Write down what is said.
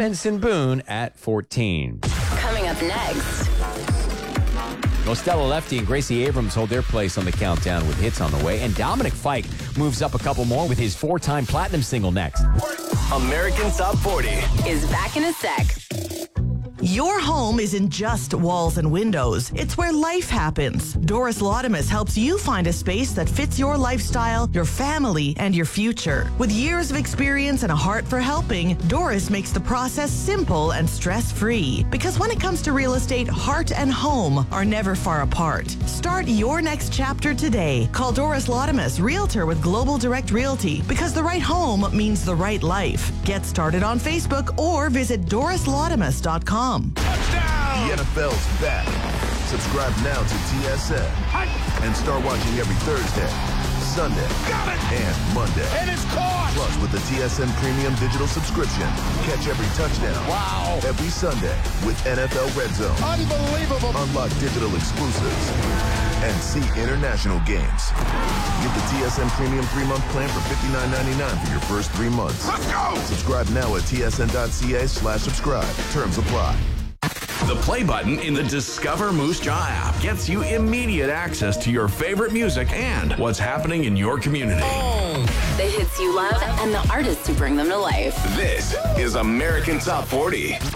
Benson Boone at 14. Coming up next. Well, Stella Lefty and Gracie Abrams hold their place on the countdown with hits on the way. And Dominic Fike moves up a couple more with his 4-time platinum single next. American Top 40 Is back in a sec. Your home isn't just walls and windows. It's where life happens. Doris Laudamus helps you find a space that fits your lifestyle, your family, and your future. With years of experience and a heart for helping, Doris makes the process simple and stress-free. Because when it comes to real estate, heart and home are never far apart. Start your next chapter today. Call Doris Laudamus, Realtor with Global Direct Realty, because the right home means the right life. Get started on Facebook or visit DorisLaudamus.com. Touchdown! The NFL's back. Subscribe now to TSN and start watching every Thursday, Sunday, and Monday. And it's caught! Plus, with the TSN Premium Digital subscription, catch every touchdown. Wow! Every Sunday with NFL Red Zone. Unbelievable! Unlock digital exclusives and see international games. Get the TSN Premium 3-month plan for $59.99 for your first 3 months. Let's go! Subscribe now at tsn.ca/subscribe. Terms apply. The play button in the Discover Moose Jaw app gets you immediate access to your favorite music and what's happening in your community. The hits you love and the artists who bring them to life. This is American Top 40.